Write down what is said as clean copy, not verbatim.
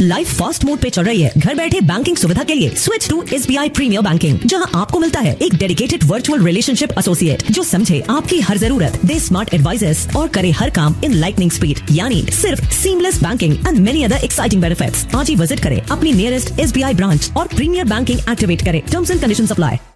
Life fast mode पे चल रही है। घर बैठे बैंकिंग सुविधा के लिए switch to SBI premiere banking, जहां आपको मिलता है एक डेडिकेटेड वर्चुअल रिलेशनशिप एसोसिएट जो समझे आपकी हर जरूरत, दे स्मार्ट एडवाइजेस और करे हर काम इन लाइटनिंग स्पीड, यानी सिर्फ seamless banking and many other exciting benefits. आज ही विजिट करें अपनी नियरेस्ट SBI ब्रांच और प्रीमियर बैंकिंग एक्टिवेट करें। Terms and conditions apply.